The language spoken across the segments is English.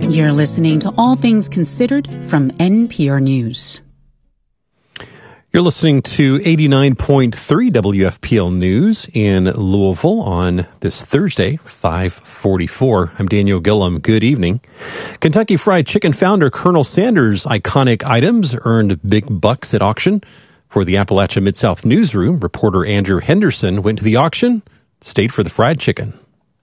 You're listening to All Things Considered from NPR News. You're listening to 89.3 WFPL News in Louisville on this Thursday, 5:44. I'm Daniel Gillum. Good evening. Kentucky Fried Chicken founder Colonel Sanders' iconic items earned big bucks at auction. For the Appalachia Mid-South newsroom, reporter Andrew Henderson went to the auction, stayed for the fried chicken.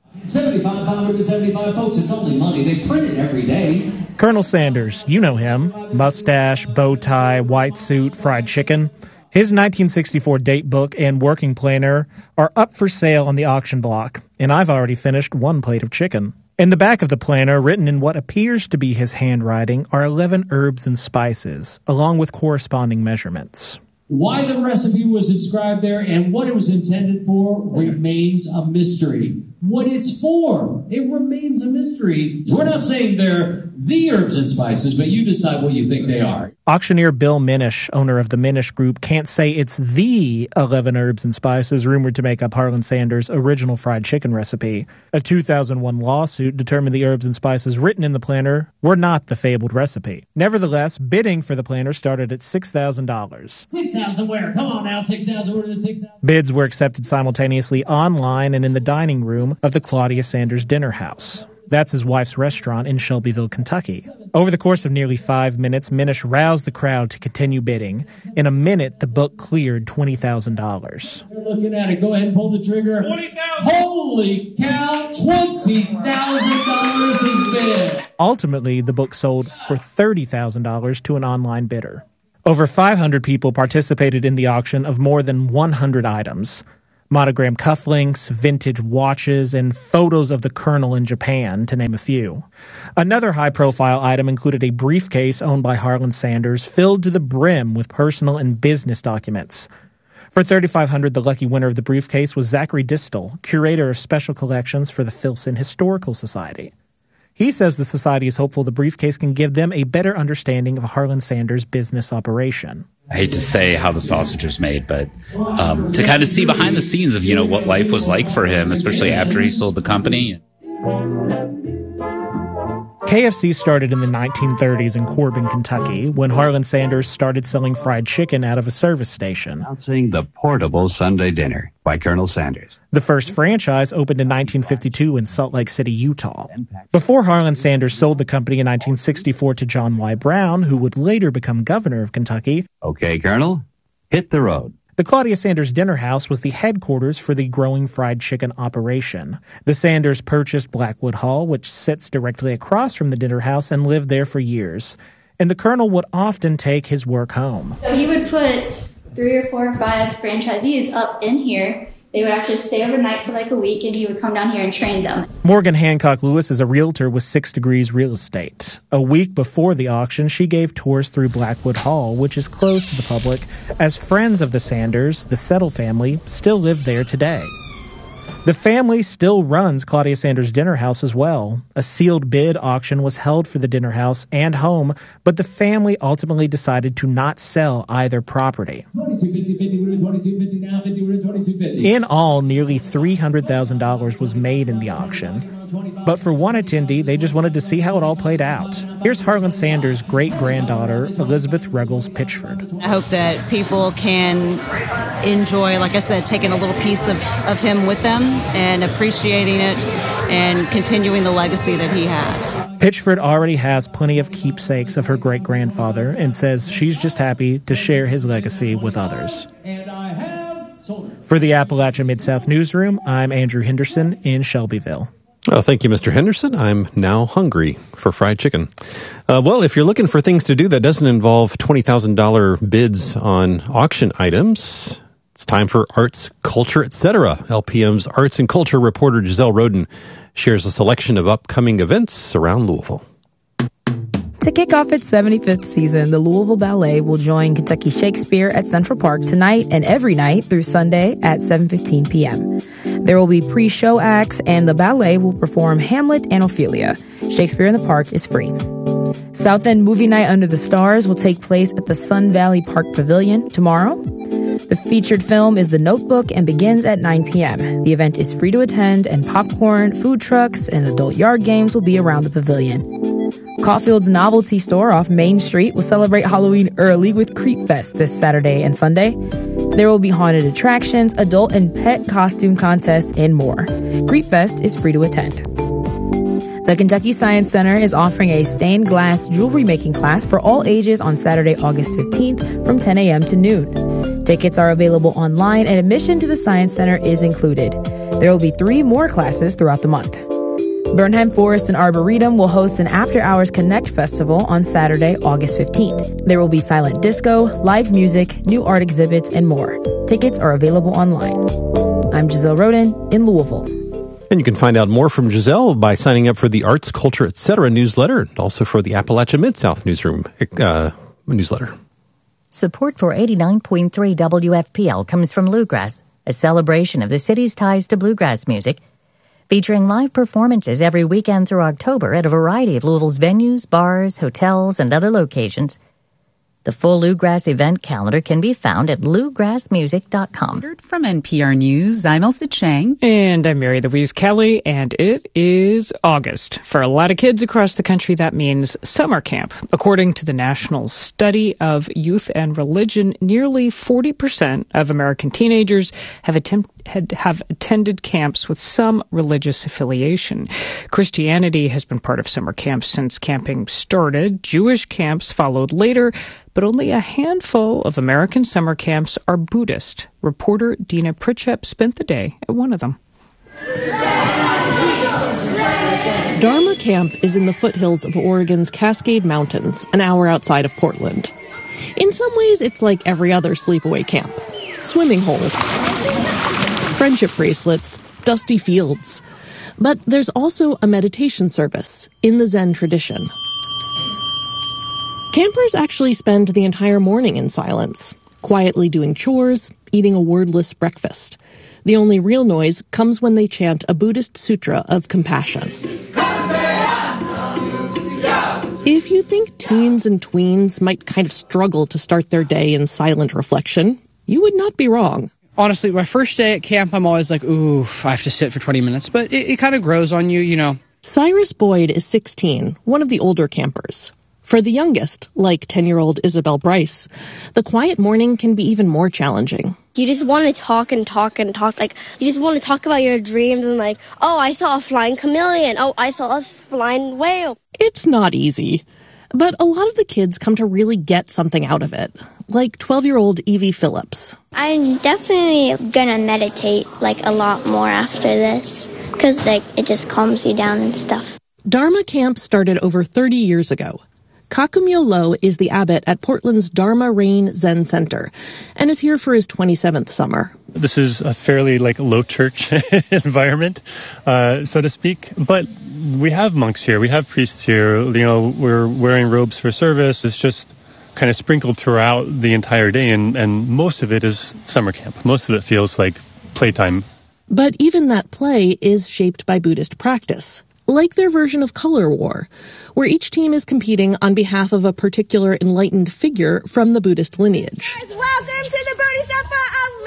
75 folks, it's only money. They print it every day. Colonel Sanders, you know him. Mustache, bow tie, white suit, fried chicken. His 1964 date book and working planner are up for sale on the auction block, and I've already finished one plate of chicken. In the back of the planner, written in what appears to be his handwriting, are 11 herbs and spices, along with corresponding measurements. Why the recipe was inscribed there and what it was intended for remains a mystery. What it's for, it remains a mystery. We're not saying they're the herbs and spices, but you decide what you think they are. Auctioneer Bill Minish, owner of the Minish Group, can't say it's the 11 herbs and spices rumored to make up Harlan Sanders' original fried chicken recipe. A 2001 lawsuit determined the herbs and spices written in the planner were not the fabled recipe. Nevertheless, bidding for the planner started at $6,000. $6,000 where? Come on now, $6,000. What is $6,000? Bids were accepted simultaneously online and in the dining room of the Claudia Sanders Dinner House. That's his wife's restaurant in Shelbyville, Kentucky. Over the course of nearly 5 minutes, Minish roused the crowd to continue bidding. In a minute, the book cleared $20,000. You're looking at it. Go ahead and pull the trigger. $20,000. Holy cow! $20,000 is bid. Ultimately, the book sold for $30,000 to an online bidder. Over 500 people participated in the auction of more than 100 items. Monogram cufflinks, vintage watches, and photos of the Colonel in Japan, to name a few. Another high-profile item included a briefcase owned by Harlan Sanders filled to the brim with personal and business documents. For $3,500, the lucky winner of the briefcase was Zachary Distel, curator of special collections for the Filson Historical Society. He says the society is hopeful the briefcase can give them a better understanding of Harlan Sanders' business operation. I hate to say how the sausage was made, but to kind of see behind the scenes of, what life was like for him, especially after he sold the company. KFC started in the 1930s in Corbin, Kentucky, when Harlan Sanders started selling fried chicken out of a service station. Announcing the portable Sunday dinner by Colonel Sanders. The first franchise opened in 1952 in Salt Lake City, Utah. Before Harlan Sanders sold the company in 1964 to John Y. Brown, who would later become governor of Kentucky. Okay, Colonel, hit the road. The Claudia Sanders Dinner House was the headquarters for the growing fried chicken operation. The Sanders purchased Blackwood Hall, which sits directly across from the dinner house, and lived there for years. And the Colonel would often take his work home. He would put 3 or 4 or 5 franchisees up in here. They would actually stay overnight for like a week, and he would come down here and train them. Morgan Hancock Lewis is a realtor with 6 Degrees Real Estate. A week before the auction, she gave tours through Blackwood Hall, which is closed to the public, as friends of the Sanders, the Settle family, still live there today. The family still runs Claudia Sanders Dinner House as well. A sealed bid auction was held for the dinner house and home, but the family ultimately decided to not sell either property. In all, nearly $300,000 was made in the auction. But for one attendee, they just wanted to see how it all played out. Here's Harlan Sanders' great-granddaughter, Elizabeth Ruggles Pitchford. I hope that people can enjoy, like I said, taking a little piece of him with them and appreciating it and continuing the legacy that he has. Pitchford already has plenty of keepsakes of her great-grandfather and says she's just happy to share his legacy with others. For the Appalachia Mid-South Newsroom, I'm Andrew Henderson in Shelbyville. Oh, thank you, Mr. Henderson. I'm now hungry for fried chicken. Well, if you're looking for things to do that doesn't involve $20,000 bids on auction items, it's time for Arts, Culture, Etc. LPM's Arts and Culture reporter Giselle Roden shares a selection of upcoming events around Louisville. To kick off its 75th season, the Louisville Ballet will join Kentucky Shakespeare at Central Park tonight and every night through Sunday at 7:15 p.m. There will be pre-show acts, and the ballet will perform Hamlet and Ophelia. Shakespeare in the Park is free. South End Movie Night Under the Stars will take place at the Sun Valley Park Pavilion tomorrow. The featured film is The Notebook and begins at 9 p.m. The event is free to attend, and popcorn, food trucks, and adult yard games will be around the pavilion. Caulfield's Novelty Store off Main Street will celebrate Halloween early with Creep Fest this Saturday and Sunday. There will be haunted attractions, adult and pet costume contests, and more. Creep Fest is free to attend. The Kentucky Science Center is offering a stained glass jewelry making class for all ages on Saturday, August 15th from 10 a.m. to noon. Tickets are available online and admission to the Science Center is included. There will be 3 more classes throughout the month. Bernheim Forest and Arboretum will host an After-Hours Connect Festival on Saturday, August 15th. There will be silent disco, live music, new art exhibits, and more. Tickets are available online. I'm Giselle Roden in Louisville. And you can find out more from Giselle by signing up for the Arts, Culture, Etc. newsletter, and also for the Appalachia Mid-South newsroom newsletter. Support for 89.3 WFPL comes from Bluegrass, a celebration of the city's ties to bluegrass music, featuring live performances every weekend through October at a variety of Louisville's venues, bars, hotels, and other locations. The full Bluegrass event calendar can be found at bluegrassmusic.com. From NPR News, I'm Elsa Chang. And I'm Mary Louise Kelly, and it is August. For a lot of kids across the country, that means summer camp. According to the National Study of Youth and Religion, nearly 40% of American teenagers have attended camps with some religious affiliation. Christianity has been part of summer camps since camping started. Jewish camps followed later, but only a handful of American summer camps are Buddhist. Reporter Dina Pritchett spent the day at one of them. Dharma Camp is in the foothills of Oregon's Cascade Mountains, an hour outside of Portland. In some ways, it's like every other sleepaway camp. Swimming hole, friendship bracelets, dusty fields. But there's also a meditation service in the Zen tradition. Campers actually spend the entire morning in silence, quietly doing chores, eating a wordless breakfast. The only real noise comes when they chant a Buddhist sutra of compassion. If you think teens and tweens might kind of struggle to start their day in silent reflection, you would not be wrong. Honestly, my first day at camp, I'm always like, ooh, I have to sit for 20 minutes. But it kind of grows on you, you know. Cyrus Boyd is 16, one of the older campers. For the youngest, like 10-year-old Isabel Bryce, the quiet morning can be even more challenging. You just want to talk and talk and talk. Like, you just want to talk about your dreams and like, oh, I saw a flying chameleon. Oh, I saw a flying whale. It's not easy. But a lot of the kids come to really get something out of it, like 12-year-old Evie Phillips. I'm definitely gonna meditate, like, a lot more after this, because, like, it just calms you down and stuff. Dharma Camp started over 30 years ago. Kakumyo Lo is the abbot at Portland's Dharma Rain Zen Center and is here for his 27th summer. This is a fairly low church environment, so to speak, but we have monks here, we have priests here, we're wearing robes for service. It's just kind of sprinkled throughout the entire day, and most of it is summer camp. Most of it feels like playtime. But even that play is shaped by Buddhist practice. Like their version of Color War, where each team is competing on behalf of a particular enlightened figure from the Buddhist lineage. Welcome to the Bodhisattva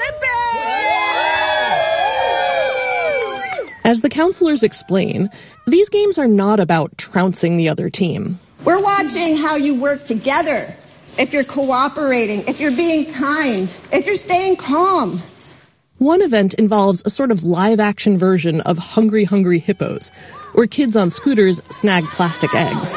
Olympics! As the counselors explain, these games are not about trouncing the other team. We're watching how you work together, if you're cooperating, if you're being kind, if you're staying calm. One event involves a sort of live-action version of Hungry Hungry Hippos, where kids on scooters snag plastic eggs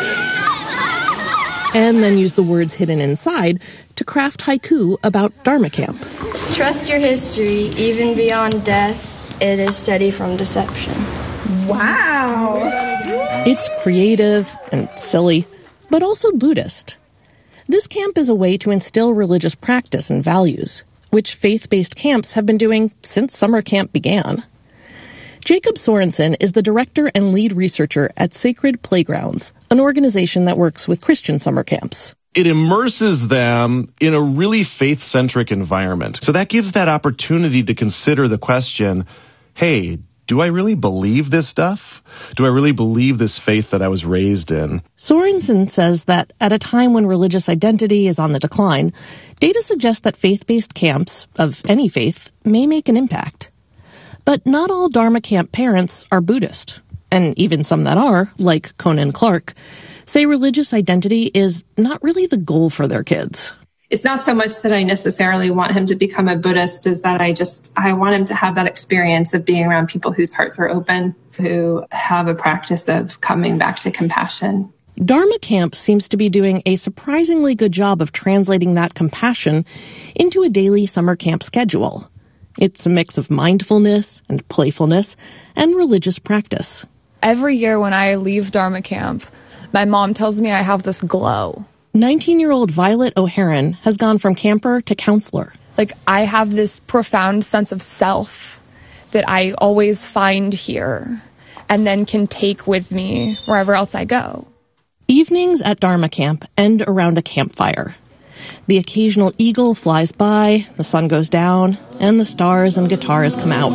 and then use the words hidden inside to craft haiku about Dharma Camp. Trust your history, even beyond death, it is steady from deception. Wow! It's creative and silly, but also Buddhist. This camp is a way to instill religious practice and values, which faith-based camps have been doing since summer camp began. Jacob Sorensen is the director and lead researcher at Sacred Playgrounds, an organization that works with Christian summer camps. It immerses them in a really faith-centric environment. So that gives that opportunity to consider the question, hey, do I really believe this stuff? Do I really believe this faith that I was raised in? Sorensen says that at a time when religious identity is on the decline, data suggests that faith-based camps, of any faith, may make an impact. But not all Dharma camp parents are Buddhist. and even some that are, like Conan Clark, say religious identity is not really the goal for their kids. It's not so much that I necessarily want him to become a Buddhist as that I want him to have that experience of being around people whose hearts are open, who have a practice of coming back to compassion. Dharma Camp seems to be doing a surprisingly good job of translating that compassion into a daily summer camp schedule. It's a mix of mindfulness and playfulness and religious practice. Every year when I leave Dharma Camp, my mom tells me I have this glow. 19-year-old Violet O'Haron has gone from camper to counselor. Like, I have this profound sense of self that I always find here and then can take with me wherever else I go. Evenings at Dharma Camp end around a campfire. The occasional eagle flies by, the sun goes down, and the stars and guitars come out.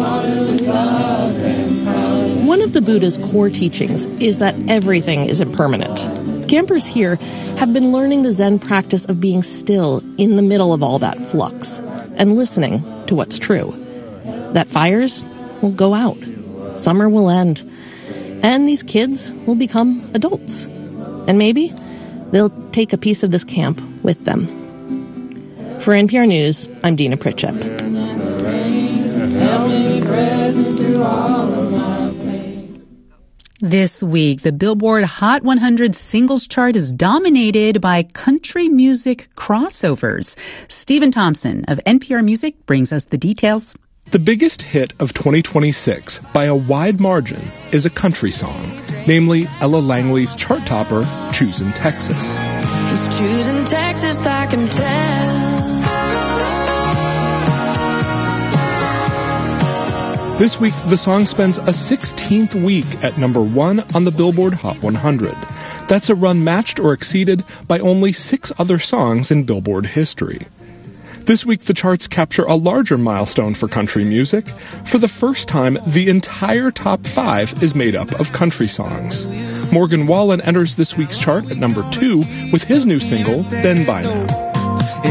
One of the Buddha's core teachings is that everything is impermanent. Campers here have been learning the Zen practice of being still in the middle of all that flux and listening to what's true. That fires will go out, summer will end, and these kids will become adults. And maybe they'll take a piece of this camp with them. For NPR News, I'm Dina Pritchett. This week, the Billboard Hot 100 singles chart is dominated by country music crossovers. Stephen Thompson of NPR Music brings us the details. The biggest hit of 2026, by a wide margin, is a country song, namely Ella Langley's chart topper, Choosin' Texas. Just choosing Texas, I can tell. This week, the song spends a 16th week at number 1 on the Billboard Hot 100. That's a run matched or exceeded by only 6 other songs in Billboard history. This week, the charts capture a larger milestone for country music. For the first time, the entire top 5 is made up of country songs. Morgan Wallen enters this week's chart at number 2 with his new single, Been By Now.